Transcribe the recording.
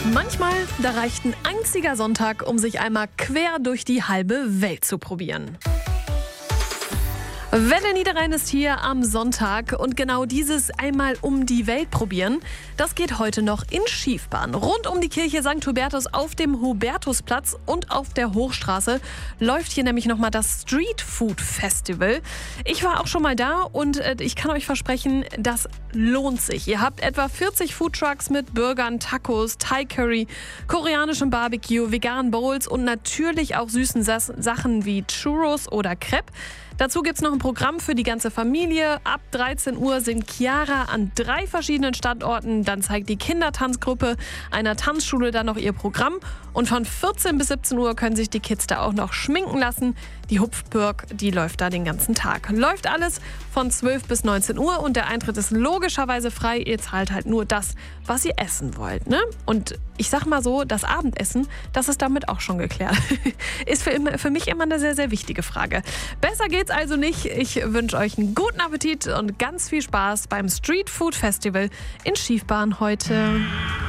Manchmal, da reicht ein einziger Sonntag, um sich einmal quer durch die halbe Welt zu probieren. Welle Niederrhein ist hier am Sonntag und genau dieses einmal um die Welt probieren, das geht heute noch in Schiefbahn. Rund um die Kirche St. Hubertus auf dem Hubertusplatz und auf der Hochstraße läuft hier nämlich nochmal das Street Food Festival. Ich war auch schon mal da und ich kann euch versprechen, das lohnt sich. Ihr habt etwa 40 Foodtrucks mit Burgern, Tacos, Thai Curry, koreanischem Barbecue, veganen Bowls und natürlich auch süßen Sachen wie Churros oder Crepe. Dazu gibt's noch ein Programm für die ganze Familie. Ab 13 Uhr sind Chiara an 3 verschiedenen Standorten. Dann zeigt die Kindertanzgruppe einer Tanzschule dann noch ihr Programm. Und von 14 bis 17 Uhr können sich die Kids da auch noch schminken lassen. Die Hupfburg, die läuft da den ganzen Tag. Läuft alles von 12 bis 19 Uhr und der Eintritt ist logischerweise frei. Ihr zahlt halt nur das, was ihr essen wollt, ne? Und ich sag mal so, das Abendessen, das ist damit auch schon geklärt. Ist für mich immer eine sehr, sehr wichtige Frage. Besser geht's also nicht. Ich wünsche euch einen guten Appetit und ganz viel Spaß beim Street Food Festival in Schiefbahn heute.